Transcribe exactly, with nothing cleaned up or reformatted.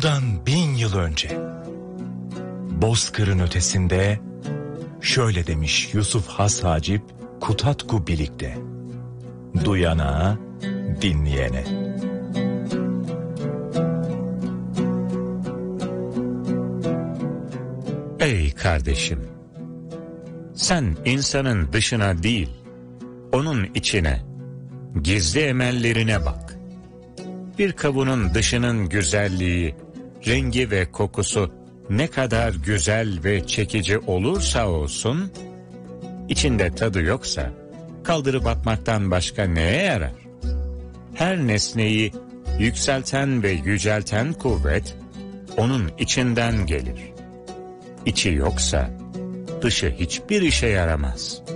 Bundan bin yıl önce Bozkır'ın ötesinde şöyle demiş Yusuf Has Hacip Kutatku Bilik'te: duyana, dinleyene. Ey kardeşim! Sen insanın dışına değil, onun içine, gizli emellerine bak. Bir kavunun dışının güzelliği, rengi ve kokusu ne kadar güzel ve çekici olursa olsun, içinde tadı yoksa kaldırıp atmaktan başka neye yarar? Her nesneyi yükselten ve yücelten kuvvet onun içinden gelir. İçi yoksa dışı hiçbir işe yaramaz.